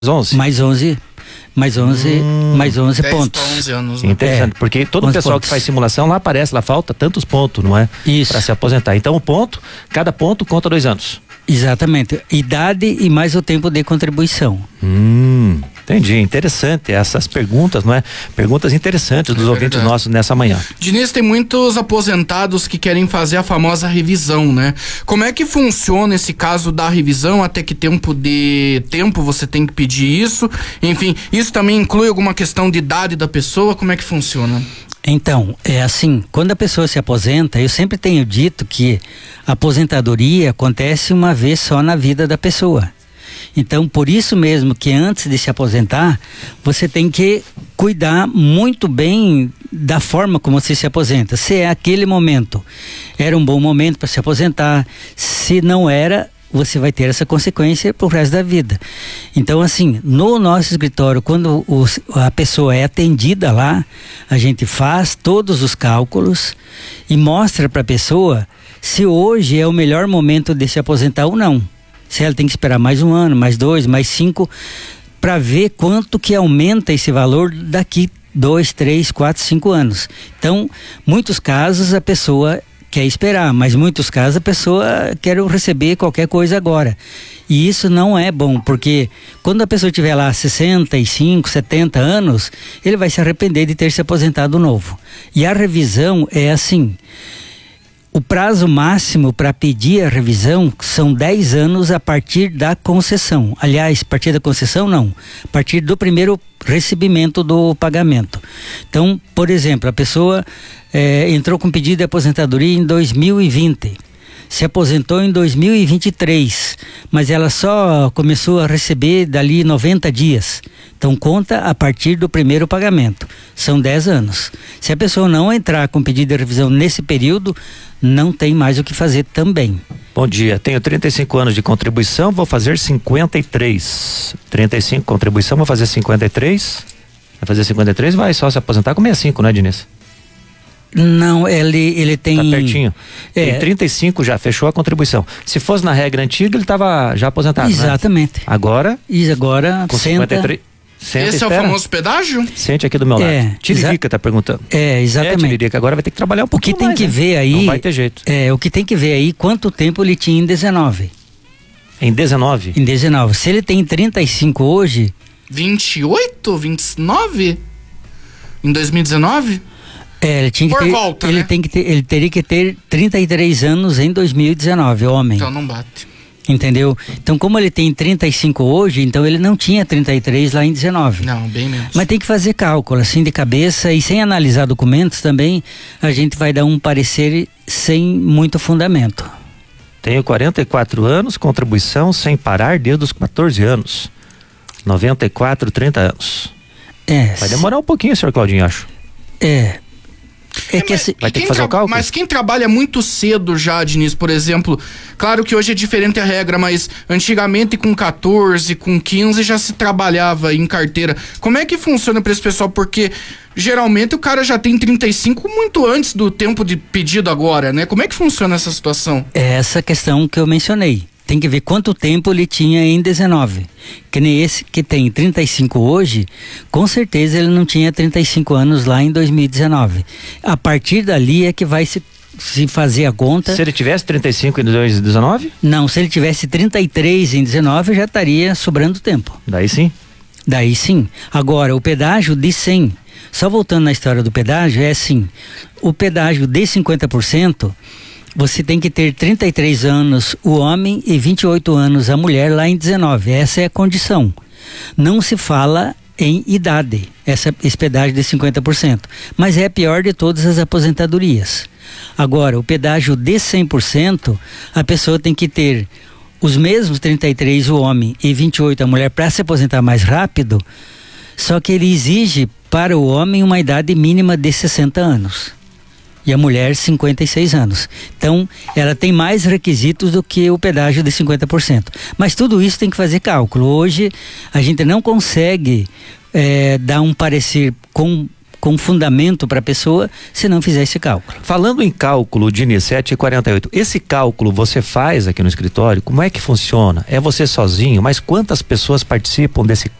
11? Mais 11 pontos. 11 anos, né? Interessante, porque todo o pessoal que faz simulação lá aparece, lá falta tantos pontos, não é? Isso. Para se aposentar. Então cada ponto conta 2 anos. Exatamente. Idade e mais o tempo de contribuição. Entendi. Interessante essas perguntas, não é? Perguntas interessantes dos ouvintes nossos nessa manhã. Diniz, tem muitos aposentados que querem fazer a famosa revisão, né? Como é que funciona esse caso da revisão? Até que tempo você tem que pedir isso? Enfim, isso também inclui alguma questão de idade da pessoa? Como é que funciona? Então, é assim, quando a pessoa se aposenta, eu sempre tenho dito que a aposentadoria acontece uma vez só na vida da pessoa. Então, por isso mesmo que antes de se aposentar, você tem que cuidar muito bem da forma como você se aposenta. Se é aquele momento, era um bom momento para se aposentar. Se não era, você vai ter essa consequência pro resto da vida. Então, assim, no nosso escritório, quando a pessoa é atendida lá, a gente faz todos os cálculos e mostra para a pessoa se hoje é o melhor momento de se aposentar ou não. Se ela tem que esperar mais 1 ano, mais 2, mais 5, para ver quanto que aumenta esse valor daqui 2, 3, 4, 5 anos. Então, muitos casos a pessoa quer esperar, mas em muitos casos a pessoa quer receber qualquer coisa agora. E isso não é bom, porque quando a pessoa tiver lá 65, 70 anos, ele vai se arrepender de ter se aposentado novo. E a revisão é assim: o prazo máximo para pedir a revisão são 10 anos a partir da concessão. Aliás, a partir da concessão não, a partir do primeiro recebimento do pagamento. Então, por exemplo, a pessoa entrou com pedido de aposentadoria em 2020, se aposentou em 2023, mas ela só começou a receber dali 90 dias. Então conta a partir do primeiro pagamento. São 10 anos. Se a pessoa não entrar com pedido de revisão nesse período, não tem mais o que fazer também. Bom dia, tenho 35 anos de contribuição, vou fazer 53. 35 contribuição, vou fazer 53. Vai fazer 53, vai só se aposentar com 65, né, Diniz? Não, ele tem... Tá pertinho. Tem 35 já, fechou a contribuição. Se fosse na regra antiga, ele estava já aposentado, exatamente, né? Agora com 53... Esse espera. É o famoso pedágio? Sente aqui do meu lado. Tiririca tá perguntando. Exatamente. Tiririca, agora vai ter que trabalhar um pouquinho mais. O que tem que ver aí... Não vai ter jeito. O que tem que ver aí, quanto tempo ele tinha em 19. Em 19? Em 19. Se ele tem 35 hoje... 28? 29? Em 2019? Ele tinha que Por ter, volta, ele né? Ele teria que ter 33 anos em 2019, homem. Então não bate. Entendeu? Então, como ele tem 35 hoje, então ele não tinha 33 lá em 19. Não, bem menos. Mas tem que fazer cálculo, assim, de cabeça, e sem analisar documentos também, a gente vai dar um parecer sem muito fundamento. Tenho 44 anos, contribuição sem parar desde os 14 anos. 94, 30 anos. Vai demorar um pouquinho, senhor Claudinho, acho. Vai ter que fazer o cálculo? Mas quem trabalha muito cedo já, Diniz, por exemplo, claro que hoje é diferente a regra, mas antigamente com 14, com 15 já se trabalhava em carteira. Como é que funciona para esse pessoal? Porque geralmente o cara já tem 35 muito antes do tempo de pedido agora, né? Como é que funciona essa situação? É essa questão que eu mencionei. Tem que ver quanto tempo ele tinha em 19. Que nem esse que tem 35 hoje, com certeza ele não tinha 35 anos lá em 2019. A partir dali é que vai se fazer a conta. Se ele tivesse 35 em 2019? Não, se ele tivesse 33 em 19, já estaria sobrando tempo. Daí sim? Daí sim. Agora, o pedágio de 100, só voltando na história do pedágio, é assim, o pedágio de 50%, você tem que ter 33 anos o homem e 28 anos a mulher lá em 19. Essa é a condição. Não se fala em idade, esse pedágio de 50%. Mas é a pior de todas as aposentadorias. Agora, o pedágio de 100%, a pessoa tem que ter os mesmos 33 o homem e 28 a mulher para se aposentar mais rápido, só que ele exige para o homem uma idade mínima de 60 anos. E a mulher 56 anos. Então, ela tem mais requisitos do que o pedágio de 50%. Mas tudo isso tem que fazer cálculo. Hoje, a gente não consegue dar um parecer com com fundamento para a pessoa se não fizer esse cálculo. Falando em cálculo, Diniz, 7h48, esse cálculo você faz aqui no escritório, como é que funciona? É você sozinho, mas quantas pessoas participam desse